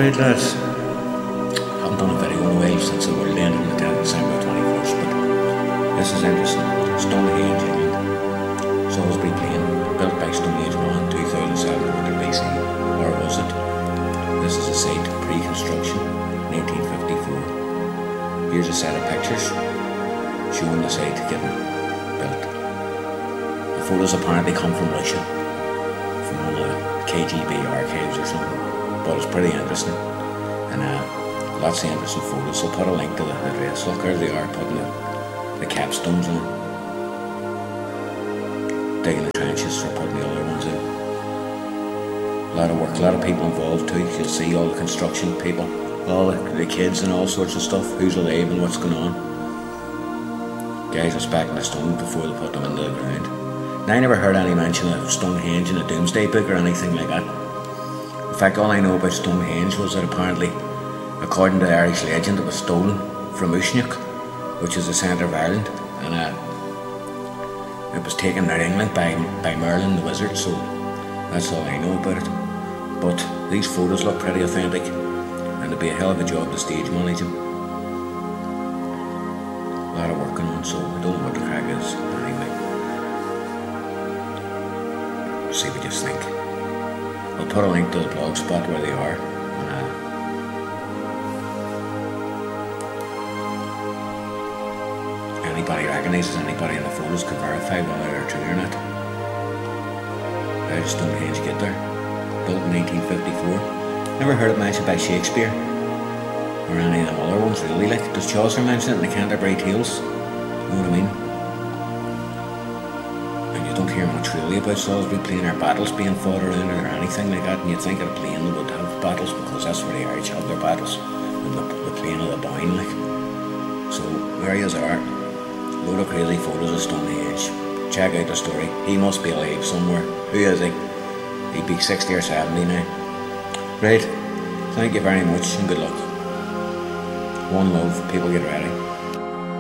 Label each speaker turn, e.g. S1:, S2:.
S1: Right lads, I haven't done a video in a while since the world ended on the 10th of December 21st, but this is interesting. Stonehenge, England. Salisbury Plain, built by Stonehenge man 2700 BC, or was it? This is a site pre-construction, 1954. Here's a set of pictures showing the site getting built. The photos apparently come from Russia, from one of the KGB archives or something, but it's pretty interesting, and lots of interesting photos. I'll put a link to the address. Look, there they are, putting the capstones in, digging the trenches for putting the other ones in. A lot of work, a lot of people involved too. You'll see all the construction people, all the kids and all sorts of stuff, who's alive and what's going on. Guys are spacking the stone before they put them into the ground. Now, I never heard any mention of Stonehenge in a Doomsday Book or anything like that. In fact, all I know about Stonehenge was that apparently, according to the Irish legend, it was stolen from Uisneach, which is the centre of Ireland, and it was taken to England by Merlin the Wizard, so that's all I know about it. But these photos look pretty authentic, and it'd be a hell of a job to stage manage them. A lot of work going on, so I don't know what the crack is anyway. See what you think. I'll put a link to the blog spot where they are. Anybody recognises anybody in the photos could verify whether they're true or not. How did Stonehenge get there? Built in 1854. Never heard it mentioned by Shakespeare or any of them other ones really. Like, does Chaucer mention it in the Canterbury Tales? You know what I mean? And you don't hear much really about Salisbury Plain or battles being fought around or anything like that, and you'd think at a plain they would have battles because that's where the Irish have their battles, in the plain of the Boyne, like. So there you are. Load of crazy photos of Stonehenge. Check out the story. He must be alive somewhere. Who is he? He'd be 60 or 70 now. Right. Thank you very much and good luck. One love. People get ready.